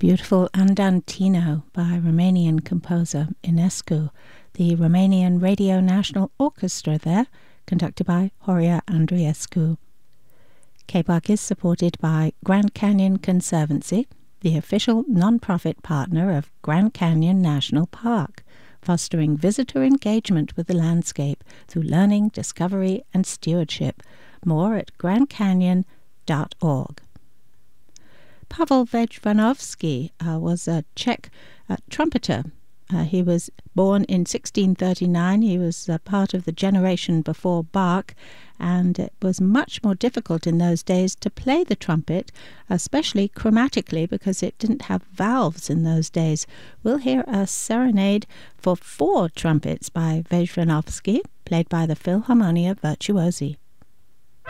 Beautiful Andantino by Romanian composer Ionescu, the Romanian Radio National Orchestra there, conducted by Horia Andreescu. KBARC is supported by Grand Canyon Conservancy, the official non-profit partner of Grand Canyon National Park, fostering visitor engagement with the landscape through learning, discovery, and stewardship. More at grandcanyon.org. Pavel Vejvanovsky was a Czech trumpeter. He was born in 1639. He was part of the generation before Bach, and it was much more difficult in those days to play the trumpet, especially chromatically, because it didn't have valves in those days. We'll hear a serenade for 4 trumpets by Vejvanovsky, played by the Philharmonia Virtuosi.